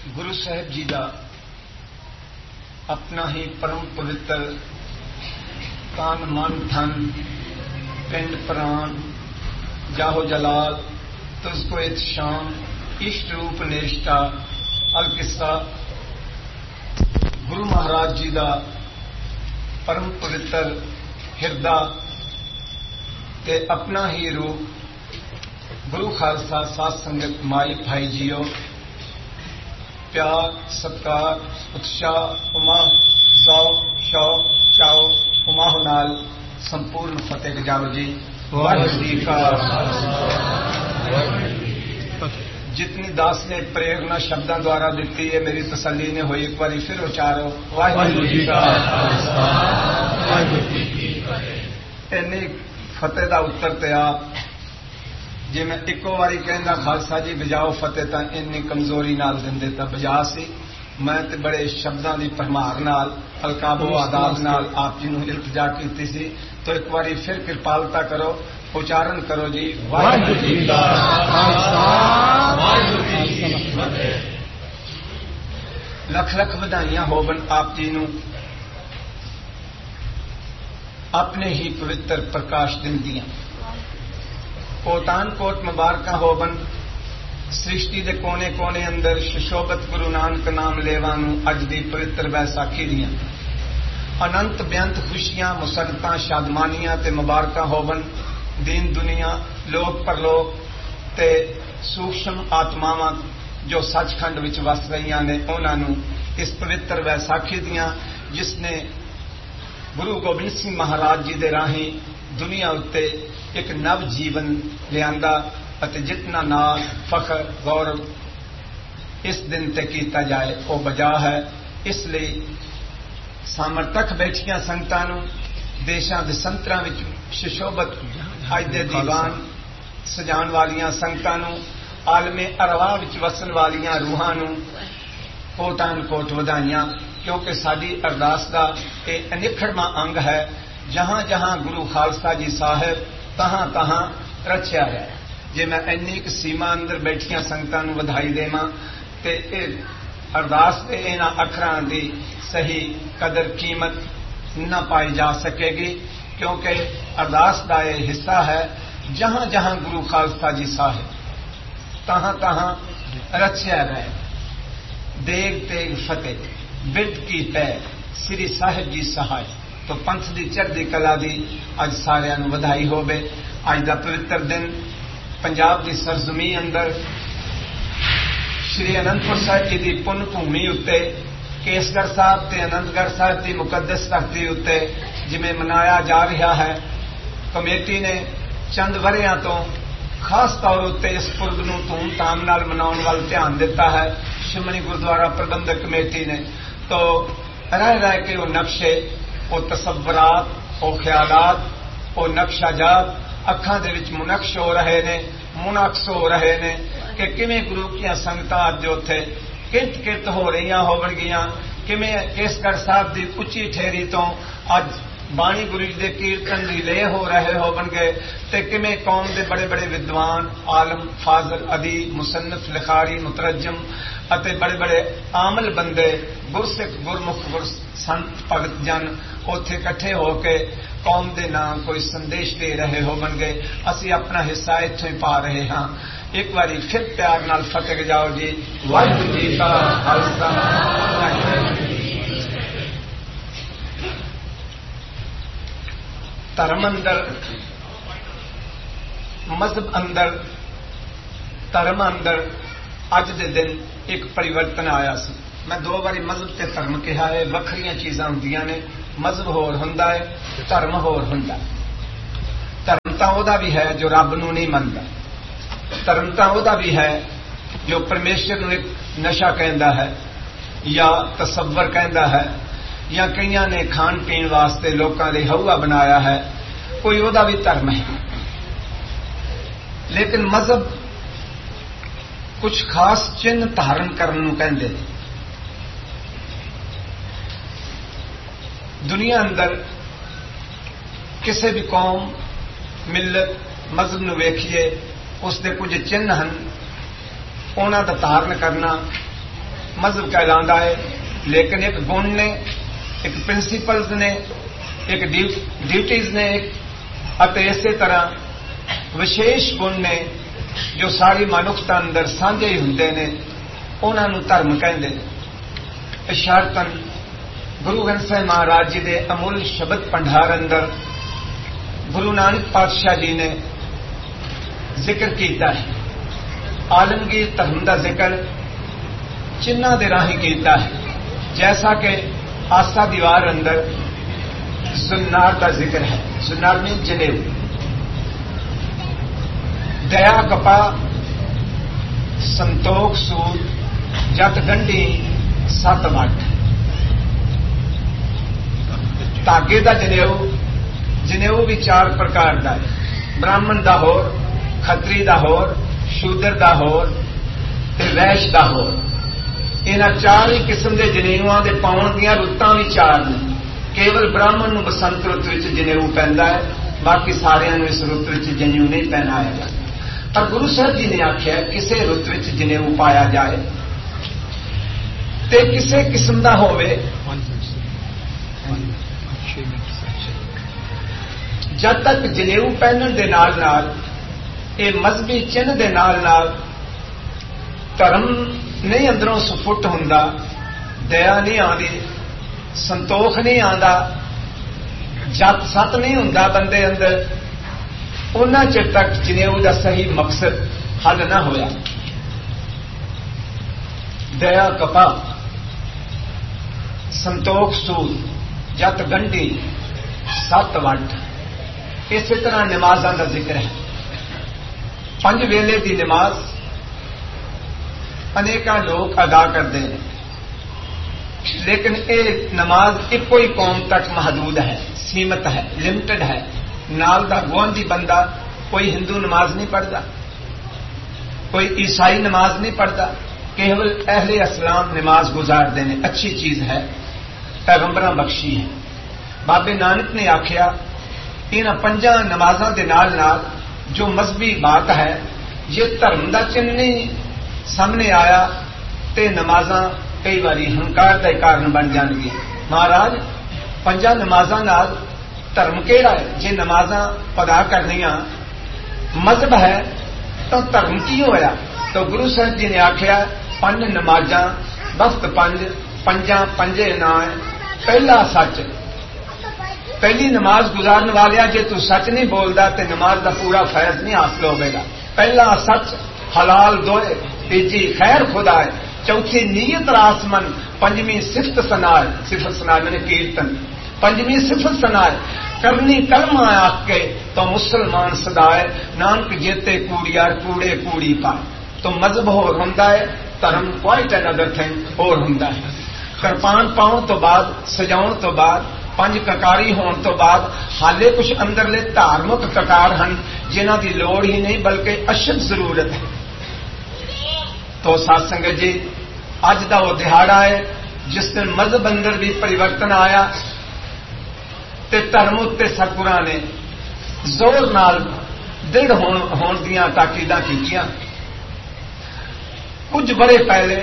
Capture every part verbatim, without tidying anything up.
ਗੁਰੂ ਸਾਹਿਬ ਜੀ ਦਾ ਆਪਣਾ ਹੀ ਪਰਮ ਪਵਿੱਤਰ ਤਨ ਮਨ ਧਨ ਪਿੰਡ ਪ੍ਰਾਣ ਜਾਹੋ ਜਲਾਲ ਤੁਝਕੋ ਇਤ ਸ਼ਾਮ ਇਸ਼ਟ ਰੂਪ ਨੇਸ਼ਟਾ ਅਲ ਕਿੱਸਾ ਗੁਰੂ ਮਹਾਰਾਜ ਜੀ ਦਾ ਪਰਮ ਪਵਿੱਤਰ ਹਿਰਦਾ ਤੇ ਆਪਣਾ ਹੀ ਰੂਪ ਗੁਰੂ ਖਾਲਸਾ ਸਾਧ ਸੰਗਤ ਮਾਈ ਭਾਈ ਜੀਓ ਪਿਆਰ ਸਤਿਕਾਰ ਉਤਸ਼ਾਹ ਉਮਾ ਜ਼ੌ ਸ਼ੌਕ ਚਾਓ ਉਮਾਹ ਨਾਲ ਸੰਪੂਰਨ ਫਤਿਹ ਗਜਾਓ ਜੀ। ਵਾਹਿਗੁਰੂ ਜੀ ਕਾ जितनी दास ने प्रेरणा शब्दों द्वारा दी है मेरी तसल्ली ने हुई एक बार फिर उचारो वाहिगुरू जी का इन्नी फतेह का उत्तर ते आप जे मैं इको बारी कहना खालसा जी बजाओ फतेह तो इन्नी कमजोरी नाल दिंदे तो बजा सी मैं ते बड़े शब्दों की भरमार नाल अलकाबो आदाब नाल आप जी नूं इल्तिजा कीती सी तो एक बारी फिर कृपालता करो उच्चारण करो जी। वाहिगुरू जी का खालसा वाहिगुरू जी की फतेह। लख लख बधाइयां होवन आप जी नूं अपने ही पवित्र प्रकाश दिन दियां कोटान कोट मुबारक होवन सृष्टि के कोने कोने अंदर सुशोभत गुरु नानक नाम लेवा नूं अज दी पवित्र बैसाखी दियां अनंत बेअंत खुशियां मुसरतां शादमानियां ते मुबारक होवन दीन दुनिया लोक परलोक ते सूक्ष्म आत्मावां जो सचखंड विच वस रही ने उन्होंने इस पवित्र वैसाखी दियां जिसने गुरु गोबिंद सिंह महाराज जी दे राही दुनिया उत्ते एक नव जीवन लियांदा अते जितना नाल फखर गौरव इस दिन ते कीता जाए वो बजा है। इसलिए सामर्थक बैठियां संगतां नूं देशां दे संतरां विच सुशोभत अज दे दीवान सजाण वालियां संगतां नूं आलमे अरवाह विच वसन वालियां रूहां नूं कोटान कोट वधाइयां क्योंकि साडी अरदास दा इह अनिखड़वां अंग है जहां जहां गुरु खालसा जी साहिब तहां तहां रचिया है। जे मैं इन्नी क सीमा अंदर बैठियां संगतां नूं वधाई देवां ते इह अरदास दे इन्हां अखरां दी सही कदर कीमत न पाई जा सकेगी क्योंकि अरदास का यह हिस्सा है जहां जहां गुरु खालसा जी साहिब तहां तहां रचिया रहे देग तेग फतेह बिरद की तय श्री साहिब जी सहाय तो पंथ की चढ़दी कला की अज सारियां नूं वधाई होवे। अज का पवित्र दिन पंजाब की सरजमी अंदर श्री अनंदपुर साहिब जी की पुण्य भूमि उत्ते केसगढ़ साहब ते आनंदगढ़ साहब की मुकद्दस धरती उत्ते जिमें मनाया जा रहा है कमेटी ने चंद वरियां तो खास तौर उत्ते इस पुरब नूं धूमधाम नाल मनाउण वल ध्यान दिता है। शिमनी गुरुद्वारा प्रबंधक कमेटी ने तो रह रह के वो नक्शे वो तसव्वुरात वो ख्यालात वो नक्शाजात अखां दे विच मुनक्श हो रहे ने मुनक्स हो रहे ने कि किवें गुरु की संगतां अज उत्थे कित कित हो रही होवणगियां किवें केसगढ़ साहब की उच्ची ठेरी तो अज बाणी गुरु जी के कीर्तन की ले हो रहे होवणगे ते किवें कौम के बड़े बड़े विद्वान आलम फाजल अदीब मुसन्नफ लिखारी मुतरजम अते बड़े बड़े आमल बंदे गुरसिख गुरमुख गुर संत भगत जन उत्थे इकट्ठे होके कौम के नाम कोई संदेश दे रहे होवणगे। असीं अपना हिस्सा इत्थों ही पा रहे हाँ। एक बारी फिर प्यार नाल फतेह जाओ जी। वाहिगुरू जी का खालसा धर्म अंदर मजहब अंदर धर्म अंदर अज दे दिन एक परिवर्तन आया सी। मैं दो बारी मजहब ते धर्म कहा है वखरियां चीज़ां हुंदियां ने मजहब होर हुंदा है धर्म होर हुंदा है। धर्म तां ओहदा भी है जो रब नूं नहीं मनदा धर्म तां ओहदा भी है जो परमेश्वर नूं एक नशा कहता है या तसव्वर कहता है या कईयां ने खाण पीण वास्ते लोकां दे हौवा बनाया है कोई ओहदा भी धर्म है। लेकिन मजहब कुछ खास चिन्ह धारण करने नूं कहंदे ने। दुनिया अंदर किसी भी कौम मिलत मजहब नूं वेखिए उसके कुछ चिन्ह हैं उन्हां दा धारण करना مذہب کہلاندا ہے، لیکن ایک گن نے، ایک پرنسپلز نے، ایک ڈیوٹیز نے، اتے اسی طرح وشیش گن نے جو ساری منکتا اندر سانجے ہی ہوندے نے، انہاں نوں دھرم کہندے نے۔ اشارتن گرو گرنتھ صاحب مہاراج جی دے امول شبد بھنڈار اندر گرو نانک پادشاہ جی نے ذکر کیتا ہے، عالمگیر دھرم دا ذکر چنہ دے راہیں کیتا ہے، جیسا کہ آسا دیوار اندر زنار کا ذکر ہے۔ زنار میں جنیو، دیا کپا، سنتوخ سود، جت گنڈی، سات وٹ۔ تاگے دا جنیو، جنیو بھی چار پرکار دا ہے، براہمن دا ہور، کھتری دا ہور، شودر دا ہور تے ویش دا ہور۔ انہاں چار ہی قسم دے جنیواں دے پاؤن دیاں رتاں بھی چار نے۔ کیول براہمن نو بسنت رت وچ جنیو پیندا ہے، باقی سارے نو اس رت وچ جنیو نہیں پہنایا جاتا۔ پر گرو صاحب جی نے آخیا کسے رت وچ جنیو پایا جائے تے کسے قسم دا ہوئے، جب تک جنیو پہنن دے نال نال اے مذہبی چنہ دے نال نال دھرم نہیں اندروں سفٹ ہوندا، دیا نہیں آندی، سنتوخ نہیں آندا، جت ست نہیں ہوندا بندے اندر، اُنہ چر تک جنیو دا صحیح مقصد حل نہ ہویا۔ دیا کپا، سنتوخ سود، جت گنڈی، سات وٹ، اسی طرح نمازاں دا ذکر ہے۔ پنج ویلے دی نماز انیکاں لوگ ادا کرتے ہیں، لیکن یہ نماز ایک ہی قوم تک محدود ہے، سیمت ہے، لمیٹڈ ہے۔ نال دا گوانڈی بندہ کوئی ہندو نماز نہیں پڑھتا، کوئی عیسائی نماز نہیں پڑھتا، کیول اہل اسلام نماز گزارتے ہیں۔ اچھی چیز ہے، پیغمبراں بخشی ہے۔ بابے نانک نے آخیا انہاں پنجاں نمازاں دے نال نال جو مذہبی بات ہے، یہ دھرم دا چنہ نہیں سامنے آیا تے نمازاں کئی باری ہنکار دا کارن بن جان گی۔ مہاراج پنجاں نمازاں نال دھرم کیڑا ہے؟ جے نمازاں ادا کرنیاں مذہب ہے تو دھرم کی ہویا؟ تو گرو صاحب جی نے آخیا پنج نمازاں وقت پنج، پنجاں پنجے نہ ہے، پہلا سچ۔ پہلی نماز گزارن والیا جے تو سچ نہیں بولدا تے نماز دا پورا فیض نہیں حاصل ہوے گا۔ پہلا سچ، حلال دوئے، تیجی خیر خدا ہے، چوتھی نیت راسمن، پنجویں صفت ثنا ہے، صفت ثنا میں نے کیرتن، پنجویں صفت ثنا ہے، کرنی کلمہ آخ کے تو مسلمان سدائے، نانک جیتے کوڑیار کوڑے کوڑی پائے۔ تو مذہب ہور ہوندا ہے، دھرم کوائٹ انادر تھنگ ہور ہوندا ہے۔ کرپان پاؤن تو بعد، سجاؤن تو بعد، پنج ککاری ہون تو بعد حالے کچھ اندرلے دھارمک ککار ہیں جنہاں دی لوڑ ہی نہیں بلکہ اشد ضرورت ہے۔ تو سات سنگت جی اج دا وہ دہاڑا ہے جس دن مذہب اندر بھی پریورتن آیا تے دھرم اتے ستگراں نے زور نال دڑ ہون دیاں تاکیداں کیتیاں۔ کچھ برے پہلے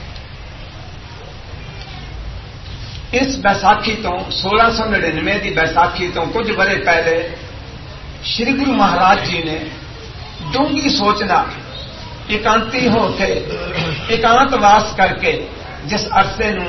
اس بیساکھی تو سولہ سو نڑنوے کی بیساکھی تو کچھ برے پہلے شری گرو مہاراج جی نے ڈونگی سوچنا ایکانتی ہو کے ایکانت واس کر کے جس عرصے نو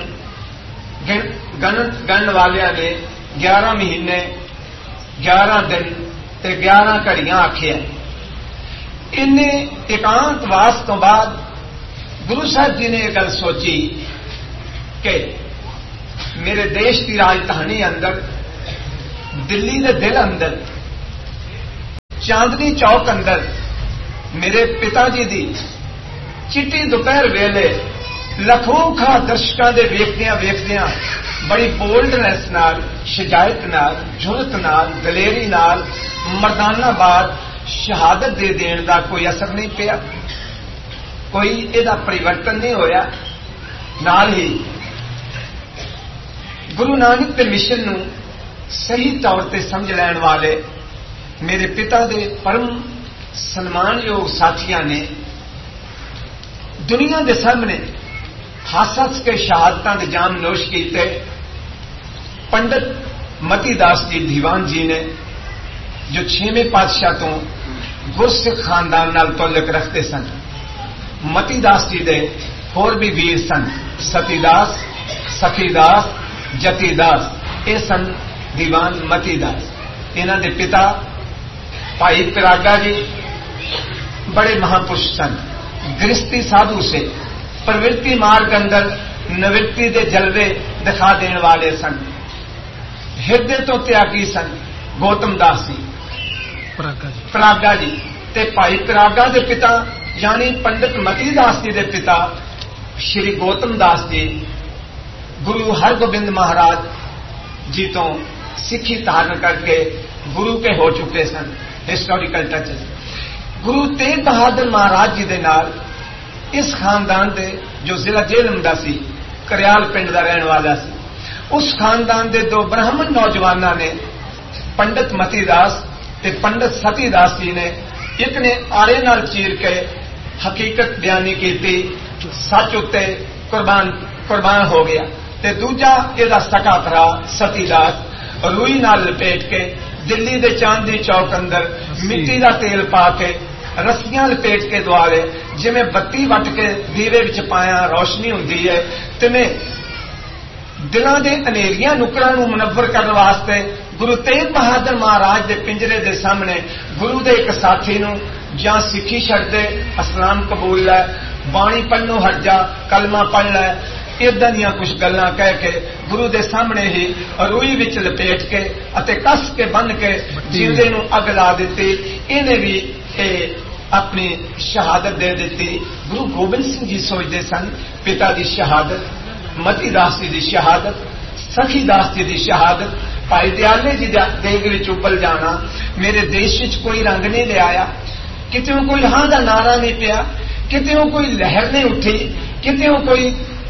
گن والیا نے گیارہ مہینے گیارہ دن تے گیارہ گھڑیاں آخیا، ان ایکانت واس تو بعد گرو صاحب جی نے یہ گل سوچی کہ میرے دیش کی راجدھانی اندر، دلی دے دل اندر، چاندنی چوک اندر میرے پتا جی دی چٹی دوپہر ویلے لکھوکھا درشکاں دے ویکھدیاں ویکھدیاں بڑی بولڈنس نال، شجاعت نال، جرت نال، دلیری نال مردانہ بعد شہادت دے دین دا کوئی اثر نہیں پیا، کوئی یہ پریورتن نہیں ہویا۔ نال ہی گرو نانک کے مشن نو صحیح طور تے سمجھ لین والے میرے پتا دے پرم سنمان یوگ ساتھیاں نے دنیا دے سامنے ہس ہس کے شہادتاں دے جام نوش کیتے پنڈت متی داس جی دیوان جی نے جو چھویں پادشاہ تو گرسکھ خاندان نال تعلق رکھتے سن. متی داس جی دے ہور بھی ویر سن، ستی داس، سخی داس، جتی داس، یہ سن دیوان متی داس. انہاں دے پتا بھائی پراگا جی بڑے مہاپرش سن، گرستی سادھو سے پروتی مارگ اندر نوتی دے جلوے دکھا دین والے سن. ہردے تو تیاگی سن گوتم داس جی پراگا جی تے بھائی پراگا دے پتا یعنی پنڈت متی داس جی دے پتا شری گوتم داس جی گرو ہرگوبند مہاراج جی تو سکھی دھارن کر کے گرو کے ہو چکے سن. ہسٹوریکل ٹچز گرو تیگ بہادر مہاراج جی دے نال اس خاندان دے جو ضلع جہلم دا سی کریال پنڈ دا رہن والا سی، اس خاندان دے دو برہمن نوجوانوں نے پنڈت متی داس تے پنڈت ستی داس جی نے ایک نے آرے نال چیر کے حقیقت بیانی کی، سچ اتنے قربان قربان ہو گیا. تے دوجا یہ سکا بھرا ستی داس روئی نال لپیٹ کے دلی دے چاندنی چوک اندر مٹی دا تیل پا کے رسیاں لپیٹ کے دوارے جی بتی وٹ کے دیوے وچ پایا روشنی ہوندی ہے تمہیں دلاں دے انیریاں نکراں نوں منور کرن واسطے گرو تیگ بہادر مہاراج دے پنجرے دے سامنے گرو دے ایک ساتھی نوں جاں سکھی چھڈ دے اسلام قبول لے، بانی پڑھنوں ہٹ جا، کلمہ پڑھ لے، ادا دیاں کچھ گلاں کہہ کے گرو دے سامنے ہی روئی وچ لپیٹ کے اتے کس کے بن کے جیندے نوں اگ لا دتی. انہیں بھی اے اپنی شہادت دے دیتی. گرو گوبند سنگھ جی سوچتے سن پتا دی شہادت، متی داس جی دی شہادت، سخی داس جی دی شہادت، بھائی دیالے جی دیگ وچ ابل جانا میرے دیش وچ کوئی رنگ نہیں لے آیا، کتوں کوئی ہاں دا نعرہ نہیں پیا، کتوں کوئی لہر نہیں اٹھی، کتوں کوئی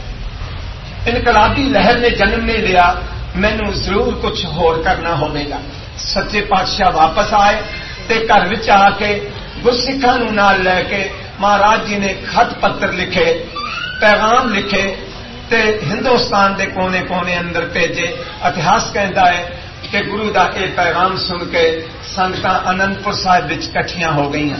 انقلابی لہر نے جنم نہیں لیا، مینوں ضرور کچھ ہور کرنا ہوے گا. سچے پادشاہ واپس آئے تے گھر وچ آ کے گرسکھاں نوں نال لے کے مہاراج جی نے خط پتر لکھے، پیغام لکھے تے ہندوستان دے کونے کونے اندر بھیجے. اتہاس کہندا ہے کہ گرو دا اے پیغام سن کے سنگتاں انندپور صاحب وچ کٹھیاں ہو گئیاں.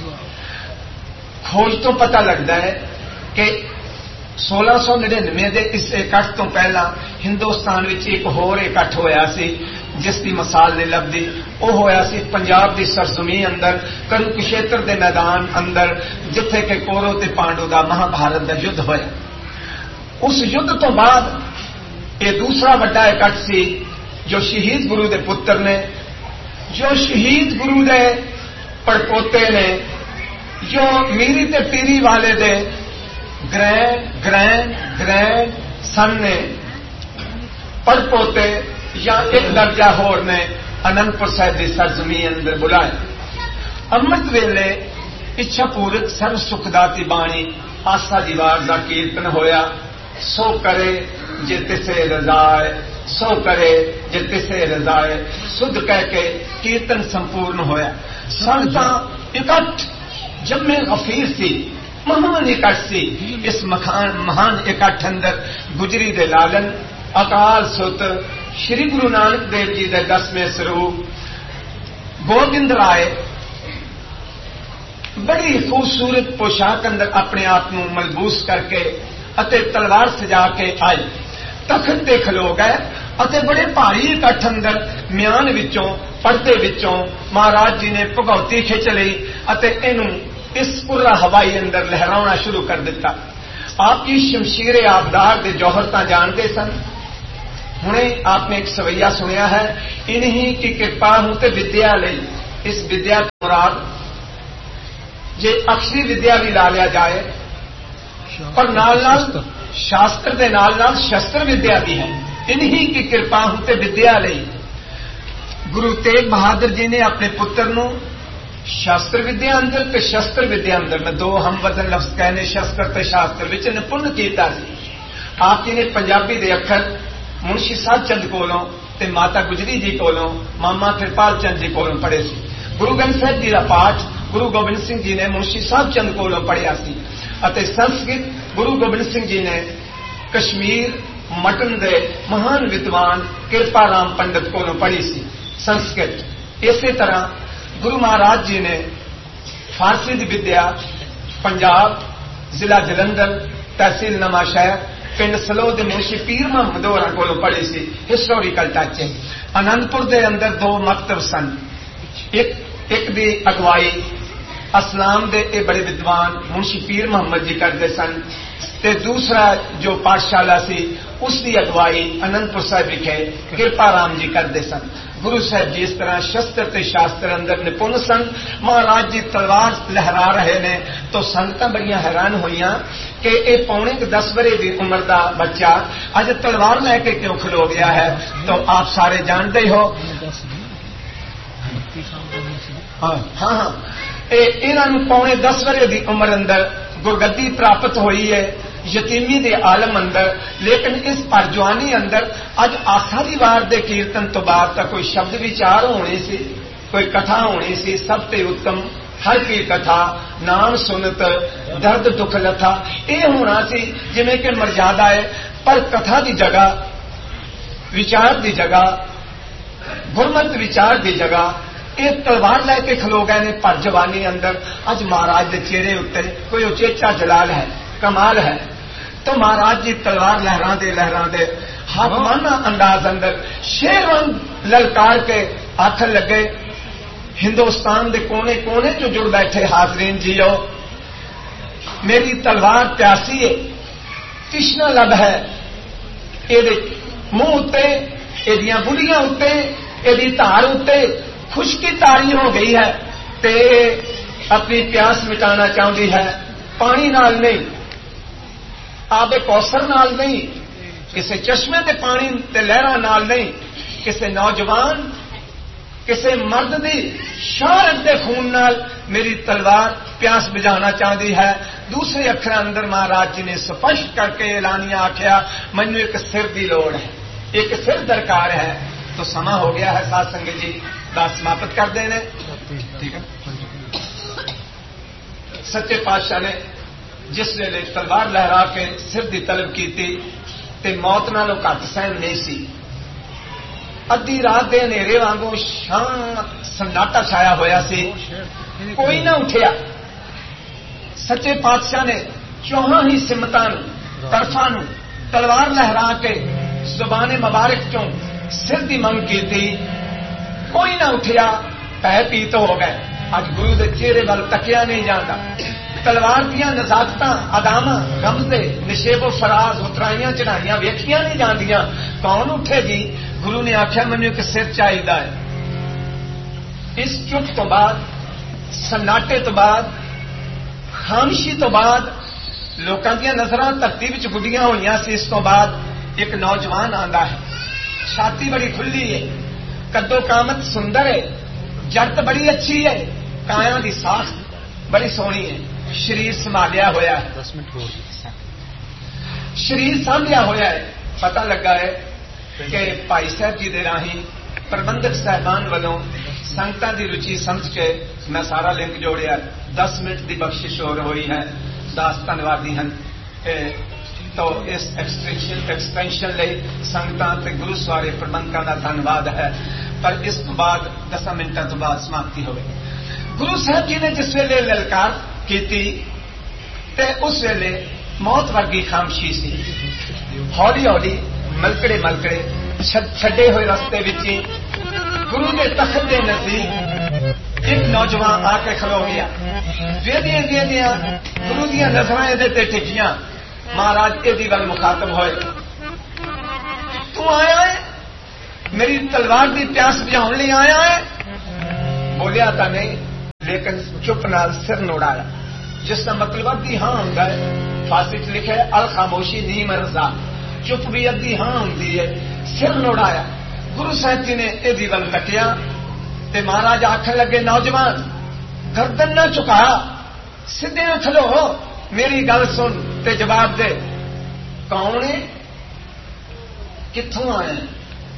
کھوج تو پتہ لگتا ہے کہ سولہ سو نڑنوے دے اس اکٹھ تو پہلا ہندوستان وچ ایک ہور اکٹھ ہویا سی جس کی مثال نہیں لبھی. وہ ہویا سی پنجاب دی سرزمین اندر کرکشیتر دے میدان اندر جتھے کہ کورو تے پانڈو دا مہا بھارت دا یدھ ہویا. اس یدھ تو بعد یہ دوسرا بڑا اکٹھ سی جو شہید گرو دے پتر نے، جو شہید گرو دے پڑپوتے نے، جو میری تے پیری والے دے گرینڈ گرینڈ گرینڈ سن نے، پڑپوتے یا ایک درجہ ہور نے انندپور صاحب کی سرزمین اندر بلائے. امرت ویلے اچھا پورک سر سکھ داتی بانی آسا دیوار دا کیرتن ہویا. سو کرے جے تسے رضائے، سو کرے جے تسے رضائے، سدھ کہہ کے کیرتن سمپورن ہویا. سنگتاں اکٹھ جمع غفیر سی، مہان اکٹھ سی. اس مخان مہان اکٹھ اندر گجری دے لالن اکال سوت شری گرو نانک دیو جی دے دسویں سروپ گوبند رائے بڑی خوبصورت پوشاک اندر اپنے آپ کو ملبوس کر کے اتے تلوار سجا کے آئے. تخت تے کھلو گئے اتے بڑے بھاری اکٹھ اندر میان وچوں پردے وچوں مہاراج جی نے بھگوتی کھچ لئی اتے اینوں اس پورا ہوائی اندر لہرانا شروع کر دیتا. آپ کی شمشیر آبدار دے جوہر تاں جانتے سن. ہوں آپ نے ایک سویا سنیا ہے، انہی کی کرپا ہوں تے ودیا لئی. اس ودیا کی مراد جے اکشری ودیا بھی لا لیا جائے اور نال نال شاستر دے نال نال شستر ودیا بھی ہے. انہی کی کرپا ہوں تے ودیا لئی گرو تیگ بہادر جی نے اپنے پتر نو شاستر ودیا اندر تے شستر ودیا اندر میں دو ہم وزن لفظ کہنے شستر تے شاستر وچ نپن کیتا سی. آپ جی نے پنجابی دے اکھر منشی صاحب چند کولوں تے ماتا گجری جی کولوں ماما کرپال چند جی کولوں پڑھے سی. گرو گرنتھ صاحب جی کا پاٹ گرو گوبند سنگھ جی نے منشی صاحب چند کولوں پڑھیا سی اتے سنسکرت گرو گوبند سنگھ جی نے کشمیر مٹن دے مہان ودوان کرپا رام پنڈت کو پڑھی سی سنسکرت. اسی طرح گرو مہاراج جی نے فارسی دی ودیا پنجاب ضلع جلندر تحصیل نواں شہر پنڈ سلو دے منشی پیر محمد ہوراں کولوں پڑھی سی. ہسٹوریکل ٹچ ہے. آنندپور دے اندر دو مکتب سن. ایک ایک دی اگوائی اسلام دے اے بڑے ودوان منشی پیر محمد جی کرتے سن تے دوسرا جو پاٹشالہ سی اس کی اگوائی آنندپور صاحب وکھے کرپا رام جی کرتے سن. گرو صاحب جی اس طرح شستر تے شاستر اندر نپن سن. مہاراج جی تلوار لہرا رہے نے تو سنگتاں بڑیاں حیران ہوئیاں کہ اے پونے دس برے کی عمر دا بچہ اج تلوار لے کے کیوں کھلو گیا ہے. تو آپ سارے جانتے ہی ہو. ہاں ہاں انہوں پونے دس برے کی عمر اندر گرگدی پراپت ہوئی ہے یتیمی دے عالم اندر. لیکن اس پرجوانی اندر اج آسا دی وار دے کیرتن تو بعد تک کوئی شبد وچار ہونی سی, کوئی کتھا ہونی سی. سب تے اتم ہر کی کتھا نام سنت درد دکھ لتھا یہ ہونا سی جویں کہ مرجادا ہے. پر کتھا دی جگہ وچار دی جگہ گرمت وچار دی جگہ ایک تلوار لے کے کھلو گئے نے پر جوانی اندر. اج مہاراج دے چہرے اتنے کوئی اچیچا جلال ہے, کمال ہے. تو مہاراج جی تلوار لہرا دے لہرا دے حاکمانہ انداز اندر شیر وانگ للکار کے آخر لگے ہندوستان دے کونے کونے جو جڑ بیٹھے حاضرین جیو, میری تلوار پیاسی ہے, تشنا لب ہے. یہ منہ اتنے یہ بلیاں اتنے یہ دھار اتنے خشکی تاری ہو گئی ہے تے اپنی پیاس مٹانا چاہتی ہے. پانی نال نہیں, آب کوثر نال نہیں, کسی چشمے کے پانی تے لہراں نال نہیں, کسی نوجوان کسی مرد دی شہرت دے خون نال میری تلوار پیاس بجھانا چاہتی ہے. دوسرے اکھر اندر مہاراج جی نے سپشٹ کر کے اعلانیہ آخیا مینوں ایک سر دی لوڑ ہے, ایک سر درکار ہے. تو سما ہو گیا ہے ساتھ سنگت جی بات سماپت کر دینے. ٹھیک ہے. سچے پادشاہ نے جس ویلے تلوار لہرا کے سر دی طلب کی تھی تے موت نالوں گھٹ سہن نہیں سی. ادھی رات دے ہنیرے وانگوں شانت سناٹا چھایا ہویا سی, کوئی نہ اٹھیا. سچے پادشاہ نے چوہاں ہی سمتاں طرفاں تلوار لہرا کے زبان مبارک چوں سر دی منگ کی تھی, کوئی نہ اٹھیا. پہ پیت ہو گئے. اج گرو دے چہرے وال تکیا نہیں جاتا. تلوار دیا نزاکت اداما رمزے نشیب و فراز اترائیاں چڑھائیاں ویکھیاں نہیں جاندیاں. کون اٹھے جی؟ گرو نے آخیا مینوں ایک سر چاہیے ہے. اس چپ تو بعد سناٹے تو بعد خاموشی تو بعد لوکاں دیا نظراں دھرتی وچ گڈیاں ہوئیاں سی. اس تو بعد ایک نوجوان آندا ہے, چھاتی بڑی کھلی ہے, کدو کامت سندر ہے, جرت بڑی اچھی ہے, کایا دی ساخت بڑی سونی ہے, شریر سنبھالیا ہوا ہے, شریر سانبھیا ہوا ہے. پتہ لگا ہے کہ بھائی صاحب جی دے راہیں پربندک صاحبان والوں سنگتاں دی رچی سمجھ کے میں سارا لنک جوڑیا. دس منٹ دی بخشش ہو رہی ہے. دس دھنوادی ہیں. تو اس ایکسپینشن لئی سنگتاں تے گرو سوارے پربندکاں دا دھنواد ہے. پر اس تو بعد دس منٹوں تو بعد سماپتی ہوئے. گرو صاحب جی نے جس ویلے للکار کی تے اس ویلے موت ورگی خاموشی سی. ہولی ہولی ملکڑے ملکڑے چھڈے ہوئے رستے وچ گرو کے تخت کے نزدیک ایک نوجوان آ کے کھلو گیا. ویدیاں ویدیاں گرو دیا نظراں یہ ٹکیاں. مہاراج یہ ول مخاطب ہوئے, تو آیا ہے میری تلوار دی پیاس بجھاؤن لئی آیا ہے؟ بولیا تو نہیں لیکن چپ نال سر نوڑایا, جس کا مطلب ادھی ہاں ہوتا ہے. فارسی چ لکھا ہے الخاموشی نیم رضا, چپ بھی ادھی ہاں ہوتی ہے. سر نوڑایا. گرو صاحب جی نے یہ ول تکیا تے مہاراج آخر لگے نوجوان گردن نہ چکا, سیدھے کھلو, میری گل سن تے جواب دے. کون ہے, کتوں آیا ہے,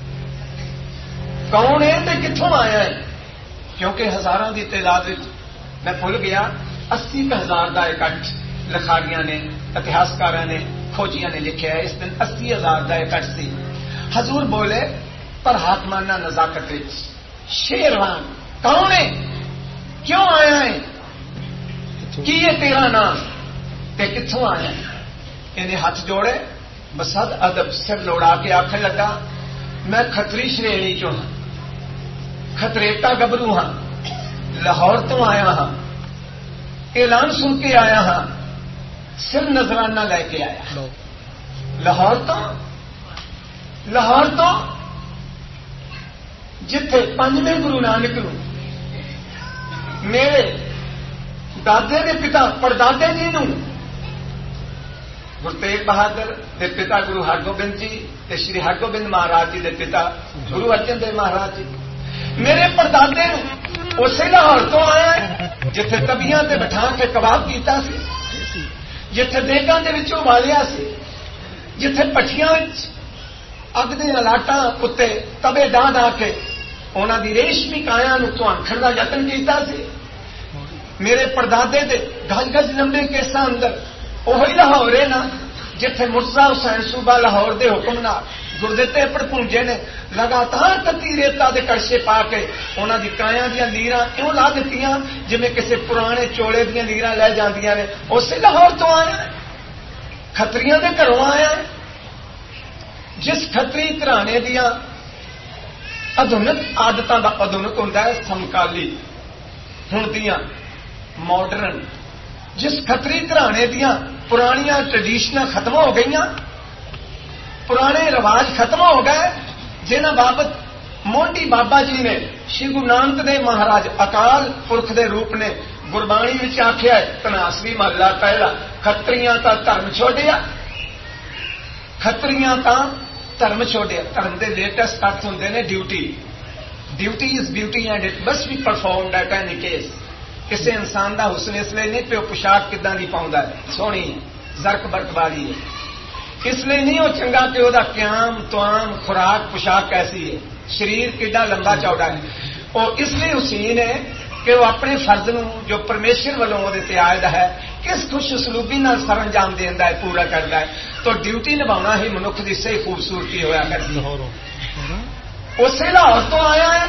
کون ہے تے کتوں آیا ہے؟ کیونکہ ہزاراں دی تعداد میں بھول گیا اسی ہزار کا اکٹھ لکھاریاں نے اتہاسکاراں نے کھوجیاں نے لکھا ہے اس دن اسی ہزار کا اکٹھ سی. حضور بولے پر حاکمانہ نزاکت شیروان کون ہے کیوں آیا ہے کی یہ تیرا نام تے کتوں آیا ہے. انہیں ہاتھ جوڑے بسد ادب سر لوڑا کے آخر لگا میں کھتری شرینی چوں ہاں کھتریٹا گبرو ہاں لاہور تو آیا ہاں اعلان سن کے آیا ہاں سر نذرانہ لے کے آیا. لاہور تو لاہور تو جتھے پنجویں گرو نانک نو میرے دادے دے پتا پردادے جی نو گرو تیگ بہادر دے پتا گرو ہرگوبند جی تے شری ہرگوبند مہاراج جی دے پتا گرو ارجن دیو مہاراج جی میرے پردادے نو اسی لاہور تو آیا ہے جتھے تبیاں تے بٹھا کے کباب کیتا سی جتھے دیگاں دے وچوں والیا سی جتھے پٹھیاں وچ اگ دے لاٹاں اتے تبے ڈا ڈا کے انہاں دی ریشمی کایا نو تھانکھن دا یتن کیتا سی. میرے پردادے دے گج گج لمبے کیساں اندر وہی لاہور ہے نا جتھے مرزا حسین صوبہ لاہور دے حکم نال گردے پڑ پونجے نے لگاتار تتی ریتا دے کڑشے پا کے انہاں دی کایاں دیاں لیراں ایوں لا دتیاں جویں کسے پرانے چوڑے دیاں لیراں لے جاندیاں نے. اسی لاہور تو آیا ہے کھتریاں دے گھروں آیا ہے جس کھتری گھرانے دیاں آدھنک آدتاں دا آدھنک ہوندا ہے سمکالی ہن دیاں ماڈرن جس کھتری گھرانے دیاں پرانیاں ٹریڈیشناں ختم ہو گئیاں پرانے رواج ختم ہو گئے جنہاں بابت مونڈی بابا جی نے شری گرو نانک دیو مہاراج اکال پرکھ دے روپ نے گربانی وچ آکھیا ہے تناسوی محلہ پہلا کھتریاں تا دھرم چھوڑیا کھتریاں تا دھرم چھوڑیا. دھرم دے لیٹسٹ ارتھ ہوندے نے duty duty is beauty and it must be performed at any case. کسی انسان دا حسن اس لیے نہیں پہ پوشاک کداں دی پاؤندا ہے سونی زرک برک والی ہے اس لیے نہیں وہ چنگا کہ وہ قیام توام خوراک پوشاک کیسی ہے شریر کڈا لمبا چوڑا ہے. وہ اس لیے حسین ہے کہ وہ اپنے فرض نو جو پرمیشور والوں وہ عائد ہے کس خوش اسلوبی نال سر انجام دینا ہے پورا کرتا ہے. تو ڈیوٹی نبھانا ہی منکھ کی صحیح خوبصورتی ہوا کرتی ہے. اسی لاہور تو آیا ہے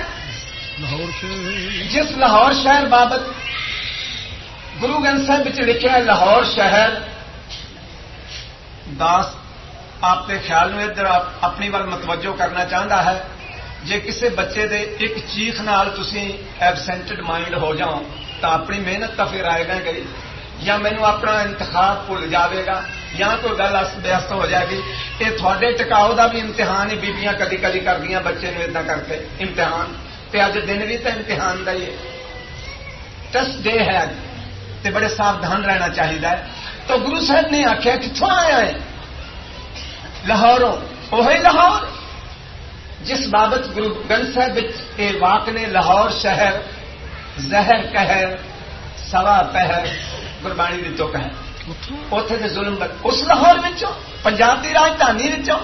جس لاہور شہر بابت گرو گرنتھ صاحب لکھا ہے لاہور شہر داس آپ کے خیال میں ادھر اپنی وال متوجہ کرنا چاہتا ہے جے کسی بچے دے ایک چیخ نال تسی ایبسینٹڈ مائنڈ ہو جاؤ تو اپنی محنت تو پھر آئے گا گئی یا مینو اپنا انتخاب بھول جاوے گا یا کوئی گل اس بیست ہو جائے گی. یہ تھوڑے ٹکاؤ دا بھی امتحان ہی بیبیاں کدی کدی کردیاں بچے نو اداں کر کے امتحان تے اج دن بھی تو امتحان دا ہی ہے ٹیسٹ ڈے ہے اج تے بڑے ساودھان رہنا چاہیے. تو گرو صاحب نے آخیا کتوں آیا ہے لاہوروں وہی لاہور جس بابت گرو گرنتھ صاحب یہ واق نے لاہور شہر زہر قہر سوا پہر گربانی دی تک ہے اوتھے دے ظلم اس لاہور وچوں پنجاب دی راجدھانی وچوں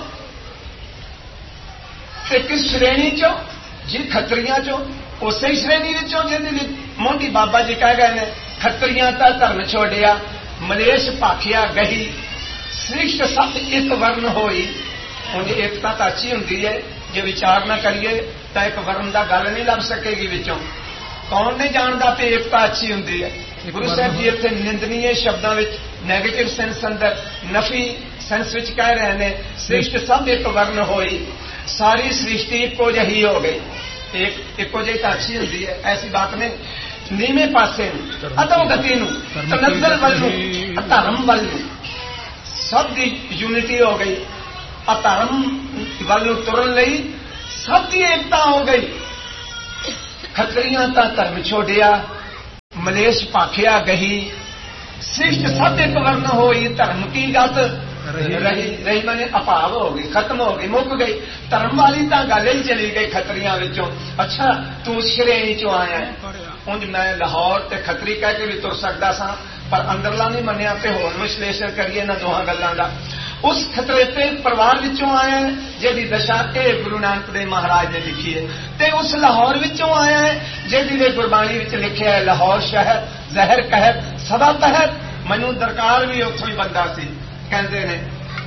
تے کس شرینی چوں جی کھتریاں چوں اسی شرینی وچوں جے مونڈی بابا جی کہہ گئے نے کھتریاں تا دھرم چھوڑیا ملیش پاکھیا گہی سرشٹ سب ایک ورن ہوئی. ہوں جی ایکتا تو اچھی ہوں جی وچار نہ کریے تو ایک ورن کا گل نہیں لب سکے گی وچوں کون نہیں جانتا پہ ایکتا اچھی ہوں. گرو صاحب جی اتنے نندنی شبدوں نیگیٹو سینس اندر نفی سینس وچ کہہ رہے ہیں سرشٹ سب ایک ورن ہوئی ساری سرشٹی ایکو جہی ہو گئی ایکو جہی تو اچھی ہوں ایسی بات نہیں. نیویں پاسے ادو گتی تنزل ول دھرم ول سب کی یونٹی ہو گئی ادھرم ول ترن لئی سب کی ایکتا ہو گئی. کھتریاں تا دھرم چھوڑیا ملیش پاکھیا گہی سرشٹ سب ایک ورن ہوئی دھرم کی گت رہی رہی میں نے اپاو ہو گئی ختم ہو گئی مک گئی. دھرم والی تو گل ہی چلی گئی کھتریاں وچوں. اچھا تو شرینی چوں آیا انج میں لاہور تے کھتری کہہ کے بھی تر سکتا سا پر اندرلا نہیں منیا تے ہور وشلیشن کریے نہ دونوں گلوں کا. اس خطرے تے پروار وچوں آیا ہے جہی دشا اے گرو نانک دیو مہاراج نے لکھی ہے تے اس لاہور وچوں آیا ہے جہی نے گربانی وچ لکھیا ہے لاہور شہر زہر قہر سدا پہر. مینوں درکار بھی اتوں ہی بندہ سی کہندے نے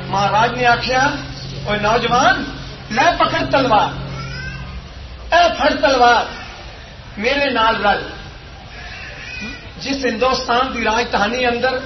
مہاراج نے آخیا اوے نوجوان لے پکڑ تلوار، اے پھڑ تلوار میرے نال رل. جس ہندوستان کی راجدھانی اندر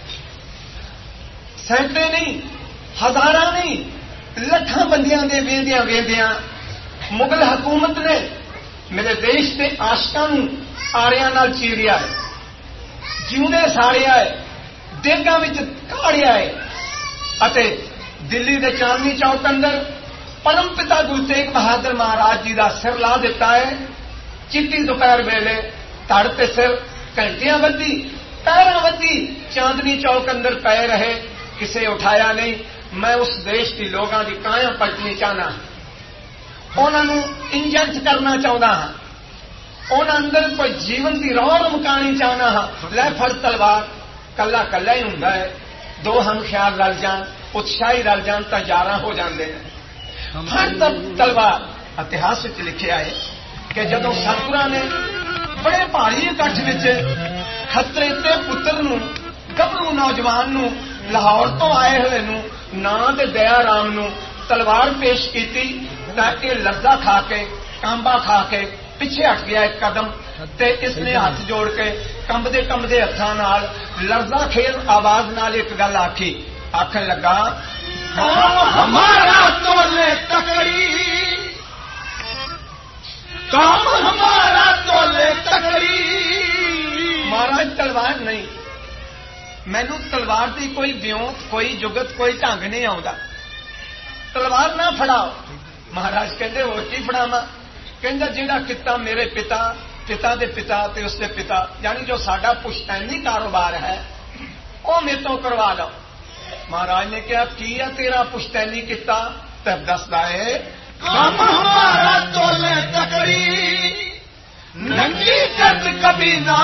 سینکڑے نہیں ہزار نہیں لکھاں بندیاں دے ویندیاں ویندیاں مغل حکومت نے میرے دیش کے آشکاں آڑیاں نال چیریا ہے، جیوندے ساڑیا ہے، دیگاں وچ کاڑیا ہے، اتے دلی دے چاندنی چوک اندر پرم پتا گرو تیگ بہادر مہاراج جی دا سر لا دیتا ہے. چٹی دوپہر ویلے تڑ تے سر گھنٹیاں بدی پیراں بدی چاندنی چوک اندر پے رہے، کسے اٹھایا نہیں. میں اس دیش کی لوگاں دی کائیں پلٹنی چاہنا، انہوں انجنٹ کرنا چاہتا ہاں، انہوں اندر کوئی جیون کی روح مکانی چاہنا ہاں. لے پھڑ تلوار کلا کلا ہی ہوں ہے، دو ہم خیال رل جان اتشاہی رل جان تو یارہ ہو جاندے ہیں. پھڑ تلوار اتہاس لکھا ہے کہ جدو ستگراں نے بڑے بھاری اکٹھ وچ خطرے تے پتر نو گبرو نوجوان نو لاہور تو آئے ہوئے نو نام دے دیا رام نو تلوار پیش کیتی تاکہ لرزا کھا کے کانبا کھا کے پیچھے ہٹ گیا ایک قدم تے اس نے ہاتھ جوڑ کے کمبدے کمبدے ہاتھاں نال لرزا کھیل آواز نال ایک گل آکھی. آخر لگا کام ہمارا تولے تکڑی، کام ہمارا تولے تکڑی. مہاراج تلوار نہیں، مینو تلوار کی کوئی بیوت کوئی جگت کوئی ڈنگ نہیں آتا، تلوار نہ فڑاؤ. مہاراج کہندے ہو کی فڑاواں؟ کہندا جہاں کتا میرے پتا پتا دے پتا تے اس دے پتا یعنی جو ساڈا پشتینی کاروبار ہے وہ میرے تو کروا لو. مہاراج نے کہا کی ہے تیرا پشتینی کتا؟ تب دسدا ہے کام ہمارا تولے تکڑی، ننگی قد کبھی نہ